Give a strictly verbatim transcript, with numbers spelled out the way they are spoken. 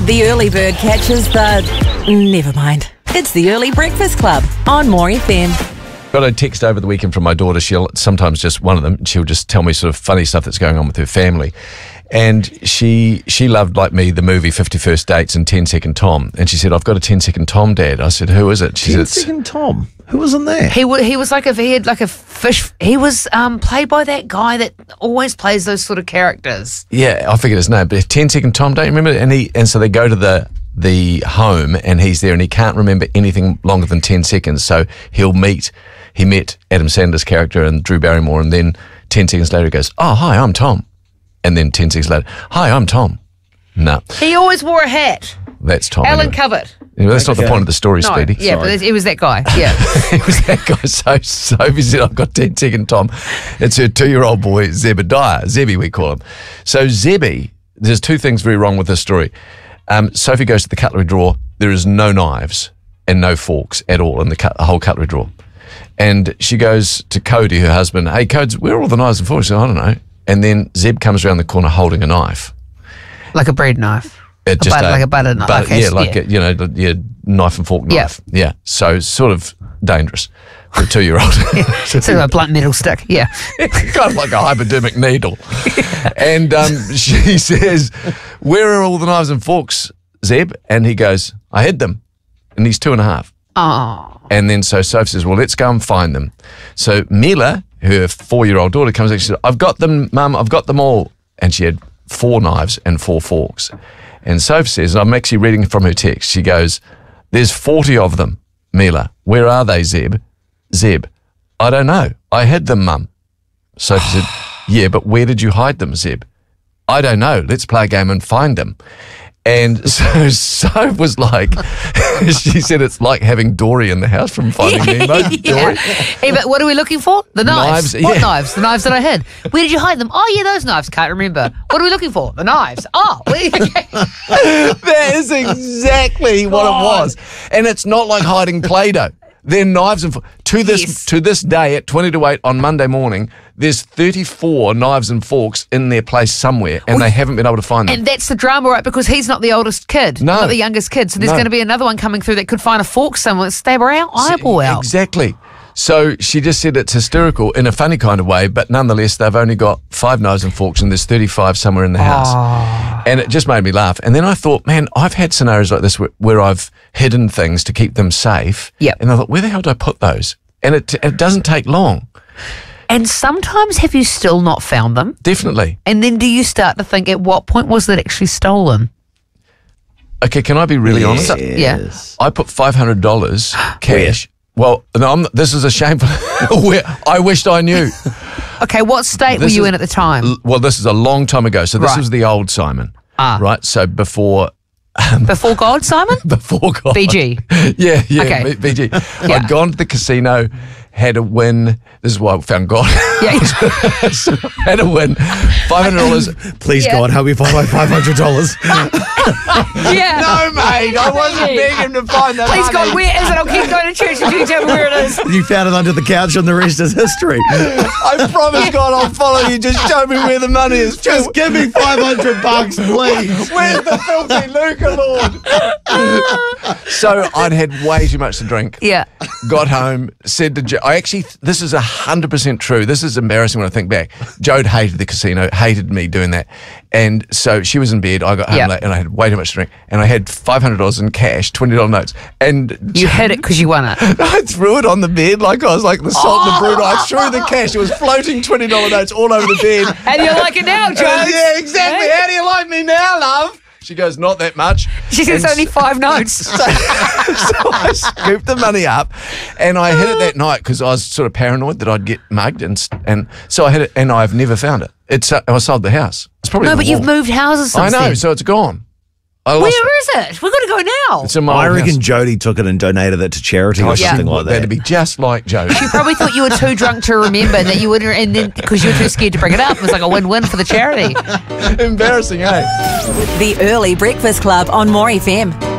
The early bird catches the... Never mind. It's the Early Breakfast Club on More F M. Got a text over the weekend from my daughter. She'll sometimes just, one of them, she'll just tell me sort of funny stuff that's going on with her family. And she she loved, like me, the movie fifty First Dates and ten second Tom. And she said, I've got a ten second Tom, Dad. I said, who is it? She ten said, second Tom? Who was in there? He w- he was like a he had like a fish. He was um, played by that guy that always plays those sort of characters. Yeah, I forget his name, but ten second Tom, don't you remember? And he and so they go to the the home and he's there and he can't remember anything longer than ten seconds. So he'll meet, he met Adam Sandler's character and Drew Barrymore, and then ten seconds later he goes, oh, hi, I'm Tom. And then ten seconds later, hi, I'm Tom. No. He always wore a hat. That's Tom. Alan anyway. Covert. Yeah, that's not the point of the story, No, Speedy. yeah, Sorry. but it was that guy. Yeah. It was that guy. So Sophie said, I've got ten second Tom. It's her two-year-old boy, Zebediah. Zebby, we call him. So Zebby, there's two things very wrong with this story. Um, Sophie goes to the cutlery drawer. There is no knives and no forks at all in the, cut, the whole cutlery drawer. And she goes to Cody, her husband, hey, Codes, where are all the knives and forks? She said, I don't know. And then Zeb comes around the corner holding a knife. Like a bread knife. It A just butter, like a butter knife. But, Okay, yeah, so- like yeah. A, you know, the- yeah, knife and fork Yeah. knife. Yeah. So sort of dangerous for a two-year-old. Sort of a blunt metal stick. Yeah. Kind of like a hypodermic needle. And um, she says, where are all the knives and forks, Zeb? And he goes, I hid them. And he's two and a half. Oh. And then so Sophie says, well, let's go and find them. So Mila, her four-year-old daughter, comes in and she said, I've got them, Mum, I've got them all. And she had four knives and four forks. And Sophie says, and I'm actually reading from her text, she goes, there's forty of them, Mila. Where are they, Zeb? Zeb, I don't know. I hid them, Mum. Sophie said, yeah, but where did you hide them, Zeb? I don't know. Let's play a game and find them. And so Soph was like, she said it's like having Dory in the house from Finding Nemo. Dory. Hey, but what are we looking for? The knives. Knives, What yeah. knives? The knives that I hid. Where did you hide them? Oh, yeah, those knives. Can't remember. What are we looking for? The knives. Oh, where That is exactly what it was. And it's not like hiding Play-Doh. They're knives and forks. To this, Yes. to this day, at twenty to eight on Monday morning, there's thirty-four knives and forks in their place somewhere, and they haven't been able to find them. And that's the drama, right? Because he's not the oldest kid, No. not the youngest kid. So there's No. going to be another one coming through that could find a fork somewhere, stab her out, eyeball out. Exactly. So she just said it's hysterical in a funny kind of way, but nonetheless, they've only got five knives and forks and there's thirty-five somewhere in the house. And it just made me laugh. And then I thought, man, I've had scenarios like this where, where I've hidden things to keep them safe. Yep. And I thought, where the hell do I put those? And it, it doesn't take long. And sometimes have you still not found them? Definitely. And then do you start to think, at what point was it actually stolen? Okay, can I be really honest? So- yeah. Yes. I put five hundred dollars cash. Well, no, I'm, this is a shameful. where I wished I knew. Okay, what state This were you is- in at the time? L- Well, this is a long time ago. So this Right. was the old Simon. Ah. Right. So before Before God, Simon? before God. B G. Yeah, yeah, Okay. B- B G. Yeah. I'd gone to the casino, had a win. This is why I found God. Yeah. So had a win, five hundred dollars. Please, Yeah. God, help me find my five hundred dollars. yeah. No, mate, I wasn't begging to find that. Please, God, where is it? I'll keep going to church until you tell me where it is. You found it under the couch and the rest is history. I promise God I'll follow you. Just show me where the money is. Just give me five hundred bucks, please. Where's the filthy lucre, Lord? So I'd had way too much to drink. Yeah. Got home, said to Joe, I actually, this is one hundred percent true. This is embarrassing when I think back. Jode hated the casino, hated me doing that. And so she was in bed. I got home Yeah. late and I had way too much to drink. And I had five hundred dollars in cash, twenty dollar notes. And You hid it because you won it. I threw it on the bed like I was like the salt and the Bruno. I threw the cash. It was floating twenty dollar notes all over the bed. How do you like it now, Joe? Uh, yeah, exactly. How do you like me now, love? She goes, not that much. She says And only five notes. so, so I scooped the money up and I hid it that night because I was sort of paranoid that I'd get mugged. And and so I hid it and I've never found it. It's uh, I sold the house. It's probably No, in the but you've wall. moved houses I since know, then. so it's gone. I lost Where is it? We've got to go now. It's in my I old reckon house. Jody took it and donated it to charity or Gosh, something like that. That'd be just like Joe. You probably thought you were too drunk to remember that you wouldn't, and then because you were too scared to bring it up, it was like a win-win for the charity. Embarrassing, eh? The Early Breakfast Club on More F M.